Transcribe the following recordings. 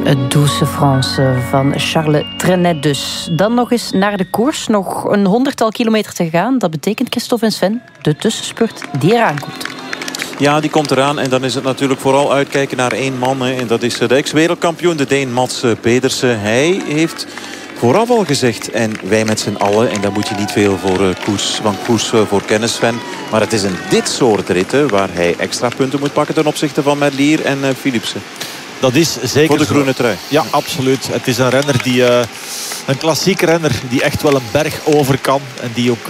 Douce France van Charles Trenet dus. Dan nog eens naar de koers. Nog een 100-tal kilometer te gaan. Dat betekent, Christophe en Sven, de tussenspurt die eraan komt. Ja, die komt eraan. En dan is het natuurlijk vooral uitkijken naar één man. Hè. En dat is de ex-wereldkampioen, de Deen Mads Pedersen. Hij heeft vooraf al gezegd, en wij met z'n allen, en daar moet je niet veel van koers voor kennen, Sven. Maar het is in dit soort ritten waar hij extra punten moet pakken ten opzichte van Merlier en Philipsen. Dat is zeker voor de groene trui. Ja, absoluut. Het is een renner die een klassieke renner die echt wel een berg over kan. En die ook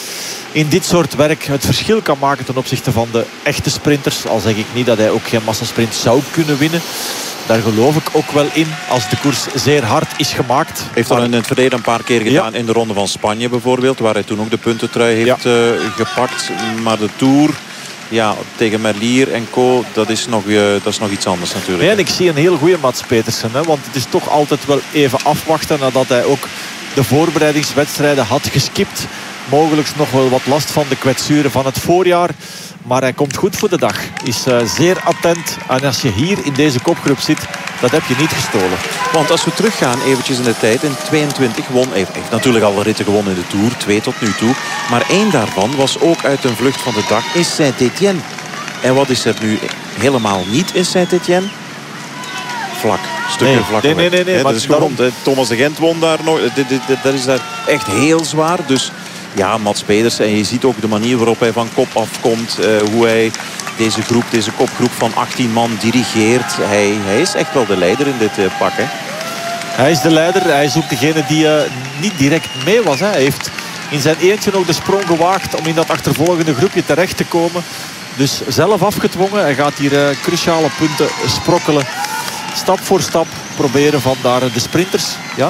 in dit soort werk het verschil kan maken ten opzichte van de echte sprinters. Al zeg ik niet dat hij ook geen massasprint zou kunnen winnen. Daar geloof ik ook wel in als de koers zeer hard is gemaakt. Heeft al in het verleden een paar keer gedaan in de Ronde van Spanje bijvoorbeeld. Waar hij toen ook de puntentrui heeft gepakt. Maar de Tour, ja, tegen Merlier en co, dat is nog iets anders natuurlijk. Nee, en ik zie een heel goede Mads Pedersen. Hè, want het is toch altijd wel even afwachten nadat hij ook de voorbereidingswedstrijden had geskipt. Mogelijk nog wel wat last van de kwetsuren van het voorjaar. Maar hij komt goed voor de dag. Is zeer attent. En als je hier in deze kopgroep zit, dat heb je niet gestolen. Want als we teruggaan eventjes in de tijd. In 22 heeft natuurlijk alle ritten gewonnen in de Tour. 2 tot nu toe. Maar 1 daarvan was ook uit een vlucht van de dag in Saint-Étienne. En wat is er nu helemaal niet in Saint-Étienne? Vlak. Stukken vlak. Nee. Dat is gewoon, Thomas de Gent won daar nog. Dat is daar echt heel zwaar. Dus ja, Mads Pedersen. En je ziet ook de manier waarop hij van kop afkomt. Hoe hij deze kopgroep van 18 man dirigeert. Hij is echt wel de leider in dit pak. Hè? Hij is de leider. Hij is ook degene die niet direct mee was. Hè. Hij heeft in zijn eentje ook de sprong gewaagd om in dat achtervolgende groepje terecht te komen. Dus zelf afgedwongen. Hij gaat hier cruciale punten sprokkelen. Stap voor stap proberen van daar de sprinters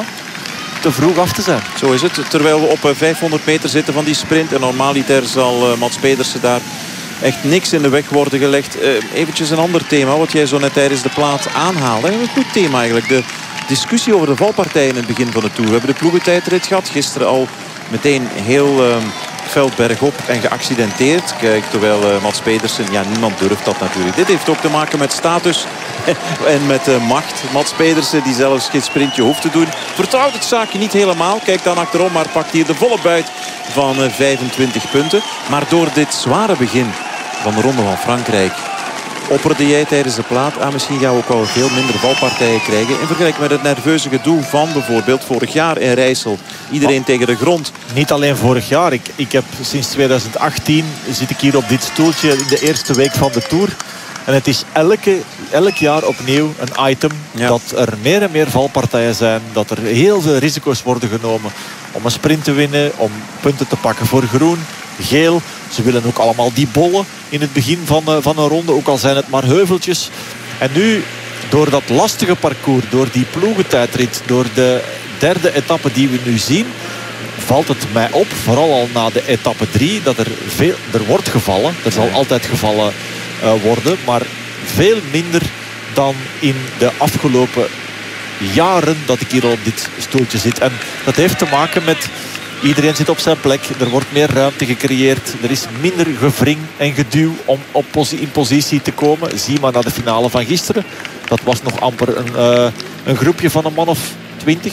te vroeg af te zijn. Zo is het. Terwijl we op 500 meter zitten van die sprint. En normaliter zal Mads Pedersen daar echt niks in de weg worden gelegd. Eventjes een ander thema wat jij zo net tijdens de plaat aanhaalde. Een goed thema eigenlijk. De discussie over de valpartijen in het begin van de Tour. We hebben de ploegentijdrit gehad. Gisteren al meteen heel veld bergop en geaccidenteerd. Kijk, terwijl Mads Pedersen, niemand durft dat natuurlijk. Dit heeft ook te maken met status en met macht. Mads Pedersen, die zelfs geen sprintje hoeft te doen, vertrouwt het zaakje niet helemaal. Kijkt dan achterom, maar pakt hier de volle buit van 25 punten. Maar door dit zware begin van de Ronde van Frankrijk opperde jij tijdens de plaat misschien gaan we ook wel veel minder valpartijen krijgen in vergelijking met het nerveuze gedoe van bijvoorbeeld vorig jaar in Rijssel. Iedereen tegen de grond. Niet alleen vorig jaar. Ik heb sinds 2018 zit ik hier op dit stoeltje in de eerste week van de Tour. En het is elk jaar opnieuw een item dat er meer en meer valpartijen zijn. Dat er heel veel risico's worden genomen om een sprint te winnen, om punten te pakken voor groen, geel. Ze willen ook allemaal die bollen in het begin van een ronde, ook al zijn het maar heuveltjes. En nu, door dat lastige parcours, door die ploegentijdrit, door de derde etappe die we nu zien, valt het mij op, vooral al na de etappe 3, dat er wordt gevallen. Er zal altijd gevallen worden, maar veel minder dan in de afgelopen jaren dat ik hier al op dit stoeltje zit. En dat heeft te maken met iedereen zit op zijn plek. Er wordt meer ruimte gecreëerd. Er is minder gewring en geduw om in positie te komen. Zie maar naar de finale van gisteren. Dat was nog amper een groepje van een man of 20,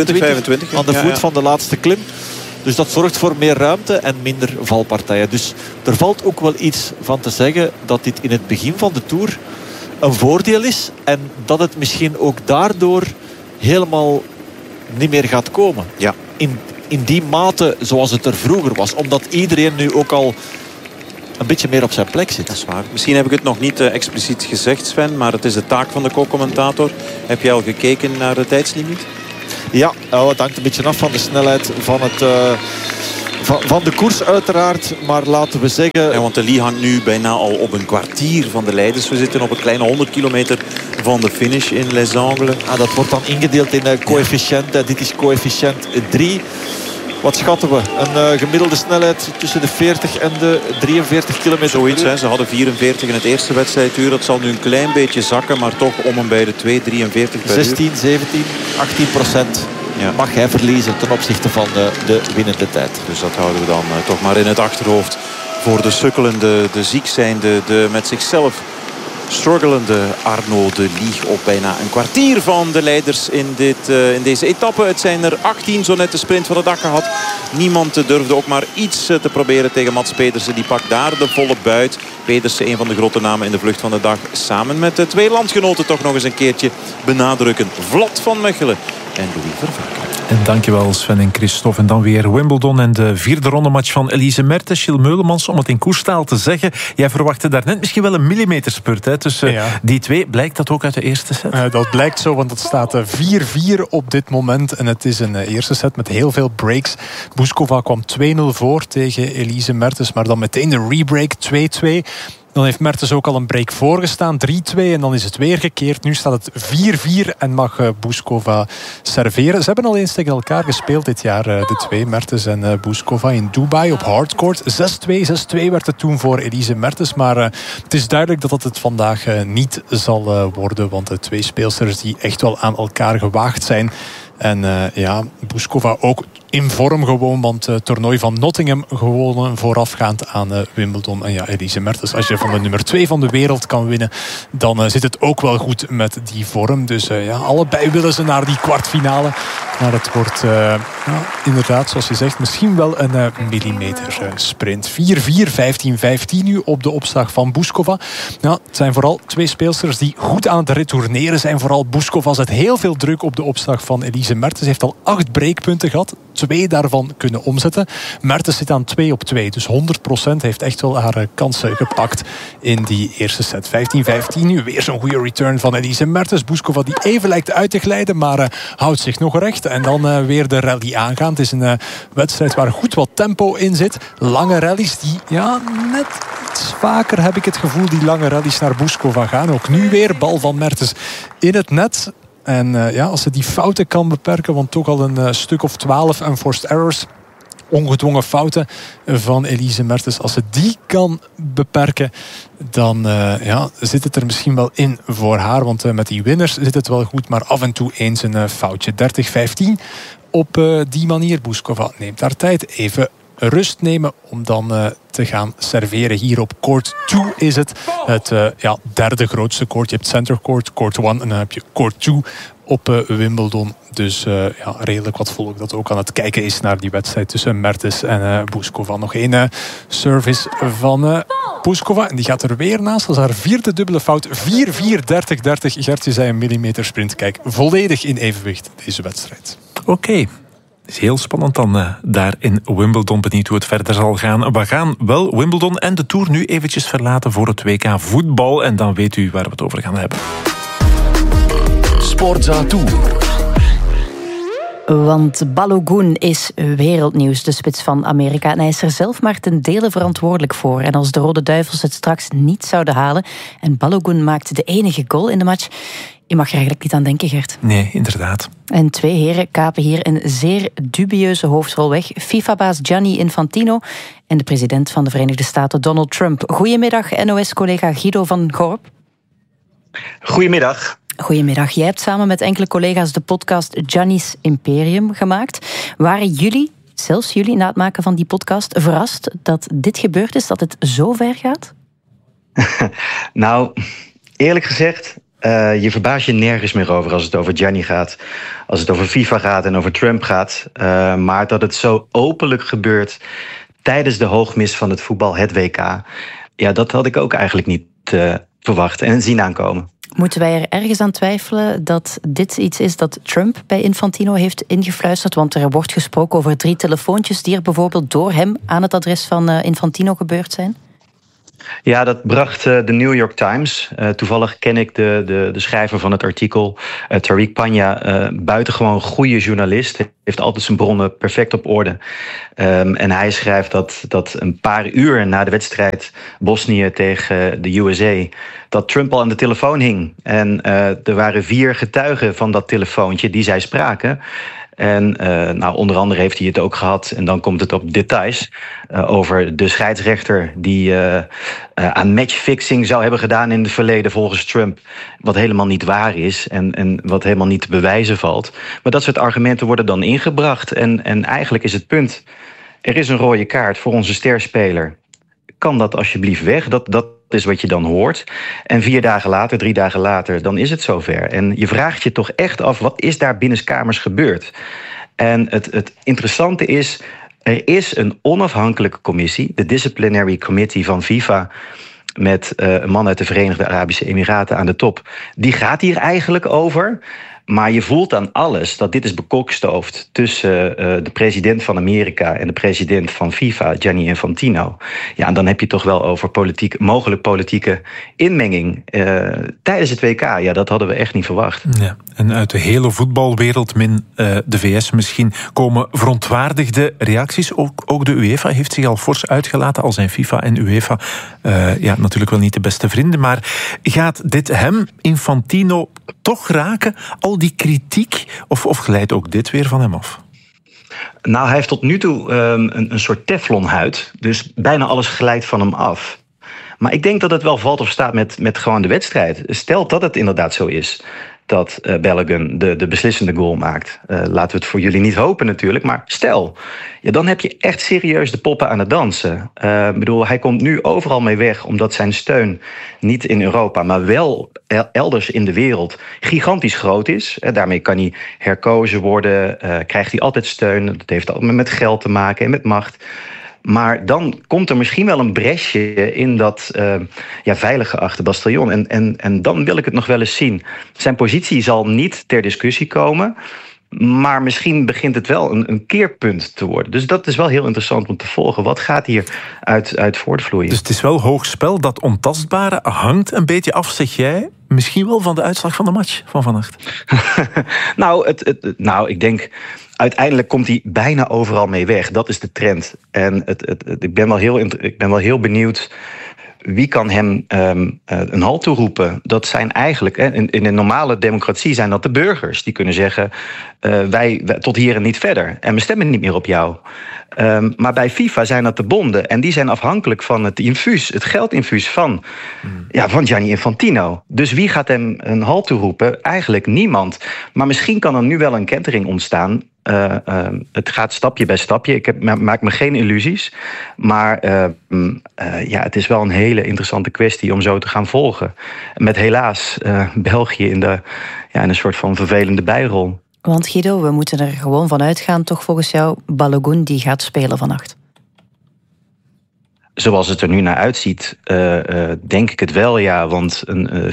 25 aan de voet van de laatste klim. Dus dat zorgt voor meer ruimte en minder valpartijen. Dus er valt ook wel iets van te zeggen dat dit in het begin van de Tour een voordeel is. En dat het misschien ook daardoor helemaal niet meer gaat komen. Ja. In die mate zoals het er vroeger was. Omdat iedereen nu ook al een beetje meer op zijn plek zit. Dat is waar. Misschien heb ik het nog niet expliciet gezegd, Sven. Maar het is de taak van de co-commentator. Heb jij al gekeken naar de tijdslimiet? Ja, het hangt een beetje af van de snelheid van de koers uiteraard. Maar laten we zeggen... Ja, want de Lee hangt nu bijna al op een kwartier van de leiders. We zitten op een kleine 100 kilometer van de finish in Les Angles. Dat wordt dan ingedeeld in coëfficiënt. Dit is coëfficiënt 3. Wat schatten we? Een gemiddelde snelheid tussen de 40 en de 43 kilometer. Zoiets, hè. Ze hadden 44 in het eerste wedstrijduur. Dat zal nu een klein beetje zakken, maar toch om en bij de 2,43 per 16, 17, 18% mag hij verliezen ten opzichte van de winnende tijd. Dus dat houden we dan toch maar in het achterhoofd. Voor de sukkelende, de ziek zijnde, de met zichzelf struggelende Arnaud de Lieg op bijna een kwartier van de leiders in deze etappe. Het zijn er 18, zo net de sprint van de dag gehad. Niemand durfde ook maar iets te proberen tegen Mads Pedersen. Die pakt daar de volle buit. Pedersen, een van de grote namen in de vlucht van de dag. Samen met de twee landgenoten toch nog eens een keertje benadrukken. Vlot van Mechelen en Louis Vervaeken. En dankjewel Sven en Christophe. En dan weer Wimbledon en de vierde rondematch van Elise Mertens. Gilles Meulemans, om het in koerstaal te zeggen. Jij verwachtte daarnet misschien wel een millimeterspurt. Hè? Tussen die twee. Blijkt dat ook uit de eerste set? Dat blijkt zo, want het staat 4-4 op dit moment. En het is een eerste set met heel veel breaks. Bouzkova kwam 2-0 voor tegen Elise Mertens. Maar dan meteen de rebreak 2-2. Dan heeft Mertens ook al een break voorgestaan, 3-2. En dan is het weer gekeerd. Nu staat het 4-4 en mag Bouzkova serveren. Ze hebben al eens tegen elkaar gespeeld dit jaar, de twee, Mertens en Bouzkova, in Dubai op hardcourt. 6-2 werd het toen voor Elise Mertens. Maar het is duidelijk dat het vandaag niet zal worden. Want de twee speelsters die echt wel aan elkaar gewaagd zijn. En Bouzkova ook in vorm gewoon, want het toernooi van Nottingham gewonnen voorafgaand aan Wimbledon. En Elise Mertens, als je van de nummer 2 van de wereld kan winnen, dan zit het ook wel goed met die vorm. Dus allebei willen ze naar die kwartfinale. Maar het wordt inderdaad, zoals je zegt, misschien wel een millimeter sprint. 4-4, 15-15 nu op de opslag van Bouzkova. Het zijn vooral twee speelsters die goed aan het retourneren zijn. Vooral Bouzkova zet heel veel druk op de opslag van Elise Mertens. Heeft al 8 breakpunten gehad. 2 daarvan kunnen omzetten. Mertens zit aan 2-2. Dus 100% heeft echt wel haar kansen gepakt in die eerste set. 15-15 nu. Weer zo'n goede return van Elise Mertens. Bouzkova die even lijkt uit te glijden, maar houdt zich nog recht. En dan weer de rally aangaan. Het is een wedstrijd waar goed wat tempo in zit. Lange rallies die net iets vaker, heb ik het gevoel, die lange rallies naar Bouzkova gaan. Ook nu weer bal van Mertens in het net. En als ze die fouten kan beperken, want toch al een stuk of 12 unforced errors, ongedwongen fouten van Elise Mertens, als ze die kan beperken, dan zit het er misschien wel in voor haar. Want met die winners zit het wel goed, maar af en toe eens een foutje. 30-15 op die manier. Bouzkova neemt haar tijd, even rust nemen om dan te gaan serveren. Hier op court 2 is het derde grootste court. Je hebt center court, court 1 en dan heb je court 2 op Wimbledon. Dus redelijk wat volk dat ook aan het kijken is naar die wedstrijd tussen Mertens en Bouzkova. Nog één service van Bouzkova. En die gaat er weer naast. Dat is haar vierde dubbele fout. 4-4, 30-30. Gertje zei een millimeter sprint. Kijk, volledig in evenwicht deze wedstrijd. Oké. Het is heel spannend dan daar in Wimbledon. Benieuwd hoe het verder zal gaan. We gaan wel Wimbledon en de Tour nu eventjes verlaten voor het WK voetbal. En dan weet u waar we het over gaan hebben. Sportza Tour. Want Balogun is wereldnieuws, de spits van Amerika. En hij is er zelf maar ten dele verantwoordelijk voor. En als de Rode Duivels het straks niet zouden halen en Balogun maakt de enige goal in de match, je mag er eigenlijk niet aan denken, Gert. Nee, inderdaad. En twee heren kapen hier een zeer dubieuze hoofdrol weg. FIFA-baas Gianni Infantino en de president van de Verenigde Staten, Donald Trump. Goedemiddag, NOS-collega Guido van Gorp. Goedemiddag. Goedemiddag. Jij hebt samen met enkele collega's de podcast Gianni's Imperium gemaakt. Waren jullie, zelfs jullie, na het maken van die podcast, verrast dat dit gebeurd is, dat het zo ver gaat? Nou, eerlijk gezegd, je verbaast je nergens meer over als het over Gianni gaat. Als het over FIFA gaat en over Trump gaat. Maar dat het zo openlijk gebeurt tijdens de hoogmis van het voetbal, het WK. Ja, dat had ik ook eigenlijk niet verwacht en zien aankomen. Moeten wij er ergens aan twijfelen dat dit iets is dat Trump bij Infantino heeft ingefluisterd? Want er wordt gesproken over 3 telefoontjes die er bijvoorbeeld door hem aan het adres van Infantino gebeurd zijn. Ja, dat bracht de New York Times. Toevallig ken ik de schrijver van het artikel, Tariq Panya, buitengewoon goede journalist. Heeft altijd zijn bronnen perfect op orde. En hij schrijft dat een paar uur na de wedstrijd Bosnië tegen de USA, dat Trump al aan de telefoon hing. En er waren 4 getuigen van dat telefoontje die zij spraken. En onder andere heeft hij het ook gehad, en dan komt het op details, over de scheidsrechter die aan matchfixing zou hebben gedaan in het verleden volgens Trump. Wat helemaal niet waar is en wat helemaal niet te bewijzen valt. Maar dat soort argumenten worden dan ingebracht. En eigenlijk is het punt, er is een rode kaart voor onze sterspeler. Kan dat alsjeblieft weg? Dat is wat je dan hoort. En 4 dagen later, 3 dagen later, dan is het zover. En je vraagt je toch echt af, wat is daar binnenskamers gebeurd? En het interessante is, er is een onafhankelijke commissie, de Disciplinary Committee van FIFA, met een man uit de Verenigde Arabische Emiraten aan de top. Die gaat hier eigenlijk over. Maar je voelt aan alles dat dit is bekokstoofd tussen de president van Amerika en de president van FIFA, Gianni Infantino. Ja, en dan heb je toch wel over mogelijk politieke inmenging tijdens het WK. Ja, dat hadden we echt niet verwacht. Ja, en uit de hele voetbalwereld, min de VS misschien, komen verontwaardigde reacties. Ook de UEFA heeft zich al fors uitgelaten, al zijn FIFA en UEFA natuurlijk wel niet de beste vrienden. Maar gaat dit hem, Infantino, toch raken? Al die kritiek, of glijdt ook dit weer van hem af? Nou, hij heeft tot nu toe een soort teflonhuid. Dus bijna alles glijdt van hem af. Maar ik denk dat het wel valt of staat met gewoon de wedstrijd. Stel dat het inderdaad zo is dat Balogun de beslissende goal maakt. Laten we het voor jullie niet hopen natuurlijk, maar stel. Ja, dan heb je echt serieus de poppen aan het dansen. Hij komt nu overal mee weg, omdat zijn steun niet in Europa, maar wel elders in de wereld gigantisch groot is. Daarmee kan hij herkozen worden, krijgt hij altijd steun. Dat heeft altijd met geld te maken en met macht. Maar dan komt er misschien wel een bresje in dat veilig geachte bastion. En dan wil ik het nog wel eens zien. Zijn positie zal niet ter discussie komen. Maar misschien begint het wel een keerpunt te worden. Dus dat is wel heel interessant om te volgen. Wat gaat hier uit voortvloeien? Dus het is wel hoog spel. Dat ontastbare hangt een beetje af, zeg jij, misschien wel van de uitslag van de match van vannacht. Ik denk, uiteindelijk komt hij bijna overal mee weg. Dat is de trend. En ik ben wel heel benieuwd, wie kan hem een halt toeroepen? Dat zijn eigenlijk, in een normale democratie zijn dat de burgers. Die kunnen zeggen, wij tot hier en niet verder. En we stemmen niet meer op jou. Maar bij FIFA zijn dat de bonden. En die zijn afhankelijk van het geldinfuus van Gianni Infantino. Dus wie gaat hem een halt toeroepen? Eigenlijk niemand. Maar misschien kan er nu wel een kentering ontstaan. Het gaat stapje bij stapje. Ik maak me geen illusies. Maar het is wel een hele interessante kwestie om zo te gaan volgen. Met helaas België in een soort van vervelende bijrol. Want Guido, we moeten er gewoon van uitgaan, toch volgens jou, Balogun die gaat spelen vannacht? Zoals het er nu naar uitziet, denk ik het wel, ja. Want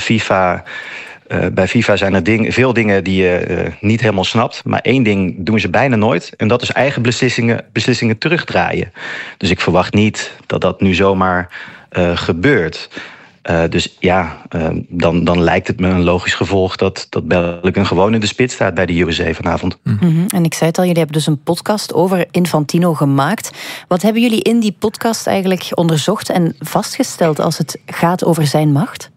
bij FIFA zijn er veel dingen die je niet helemaal snapt. Maar 1 ding doen ze bijna nooit. En dat is eigen beslissingen terugdraaien. Dus ik verwacht niet dat dat nu zomaar gebeurt. Dan lijkt het me een logisch gevolg dat Balogun gewoon in de spits staat bij de USA vanavond. Mm-hmm. En ik zei het al, jullie hebben dus een podcast over Infantino gemaakt. Wat hebben jullie in die podcast eigenlijk onderzocht en vastgesteld als het gaat over zijn macht?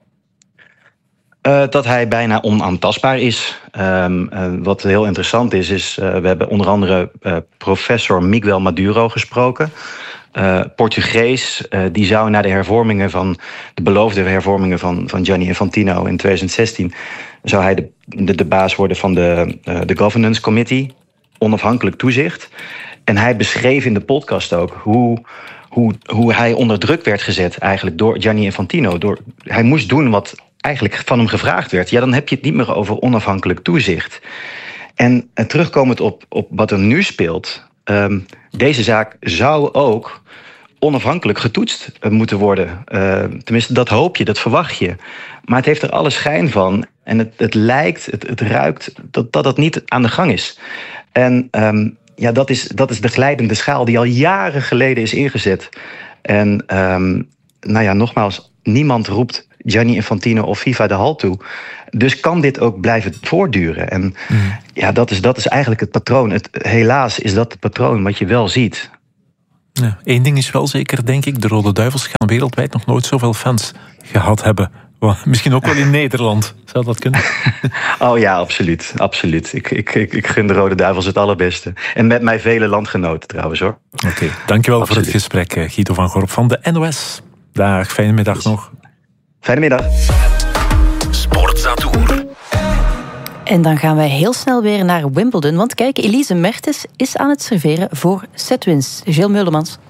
Dat hij bijna onaantastbaar is. Wat heel interessant is we hebben onder andere professor Miguel Maduro gesproken. Portugees, die zou na de beloofde hervormingen van Gianni Infantino in 2016... zou hij de baas worden van de Governance Committee, onafhankelijk toezicht. En hij beschreef in de podcast ook hoe hij onder druk werd gezet eigenlijk door Gianni Infantino. Hij moest doen wat eigenlijk van hem gevraagd werd. Ja, dan heb je het niet meer over onafhankelijk toezicht. En terugkomend op wat er nu speelt, deze zaak zou ook onafhankelijk getoetst moeten worden. Tenminste, dat hoop je, dat verwacht je. Maar het heeft er alle schijn van. En het lijkt, het ruikt dat niet aan de gang is. En dat is de glijdende schaal die al jaren geleden is ingezet. En nogmaals, niemand roept Gianni Infantino of FIFA de halt toe. Dus kan dit ook blijven voortduren? En dat is eigenlijk het patroon. Helaas is dat het patroon wat je wel ziet. Ja, 1 ding is wel zeker, denk ik. De Rode Duivels gaan wereldwijd nog nooit zoveel fans gehad hebben. Misschien ook wel in Nederland. Zou dat kunnen? Oh ja, absoluut. Absoluut. Ik gun de Rode Duivels het allerbeste. En met mij vele landgenoten trouwens, hoor. Oké, dankjewel voor het gesprek, Guido van Gorp van de NOS. Dag, fijne middag nog. Fijne middag. Sportza-tour. En dan gaan wij heel snel weer naar Wimbledon. Want kijk, Elise Mertens is aan het serveren voor setwinst. Gilles Meulemans.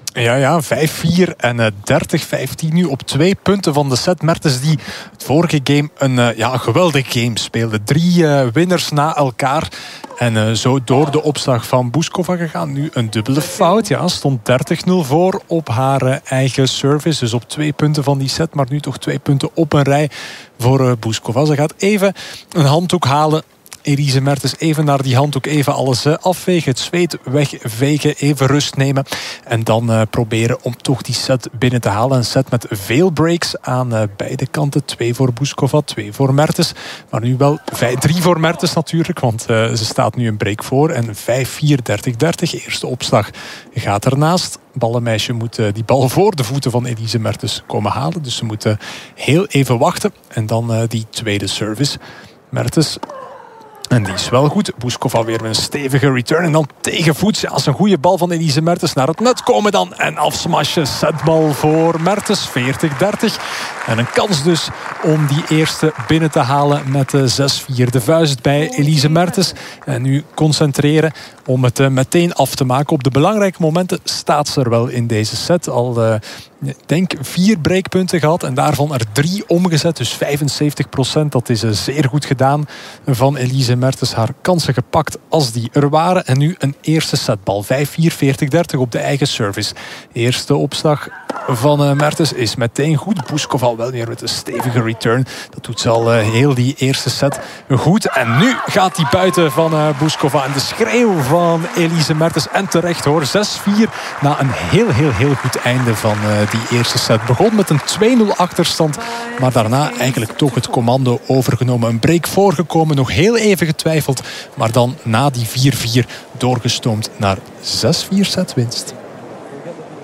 Ja, 5-4 en 30-15 nu op 2 punten van de set. Mertens die het vorige game een geweldig game speelde. 3 winners na elkaar. En zo door de opslag van Bouzkova gegaan. Nu een dubbele fout. Ja, stond 30-0 voor op haar eigen service. Dus op 2 punten van die set. Maar nu toch 2 punten op een rij voor Bouzkova. Ze gaat even een handdoek halen. Elise Mertens even naar die handdoek, even alles afvegen, het zweet wegvegen, even rust nemen en dan proberen om toch die set binnen te halen. Een set met veel breaks aan beide kanten. 2 voor Bouzkova, 2 voor Mertens. Maar nu wel 3 voor Mertens natuurlijk, want ze staat nu een break voor. En 5-4, 30-30. Eerste opslag gaat ernaast. Ballenmeisje moet die bal voor de voeten van Elise Mertens komen halen. Dus ze moeten heel even wachten. En dan die tweede service. Mertens. En die is wel goed. Bouzkova weer met een stevige return. En dan tegenvoets. Ja, als een goede bal van Elise Mertens naar het net komen dan. En afsmashen. Setbal voor Mertens. 40-30. En een kans dus om die eerste binnen te halen met 6-4. De vuist bij Elise Mertens. En nu concentreren om het meteen af te maken. Op de belangrijke momenten staat ze er wel in deze set. Al denk 4 breakpunten gehad. En daarvan er 3 omgezet. Dus 75%. Dat is zeer goed gedaan van Elise Mertens. Haar kansen gepakt als die er waren. En nu een eerste setbal. 5-4, 40-30 op de eigen service. Eerste opslag van Mertens is meteen goed. Bouzkova wel weer met een stevige return. Dat doet ze al heel die eerste set goed. En nu gaat die buiten van Bouzkova. En de schreeuw van Elise Mertens. En terecht hoor. 6-4 na een heel goed einde van die eerste set. Begon met een 2-0 achterstand. Maar daarna eigenlijk toch het commando overgenomen. Een break voorgekomen. Nog heel even getwijfeld. Maar dan na die 4-4 doorgestoomd naar 6-4 setwinst.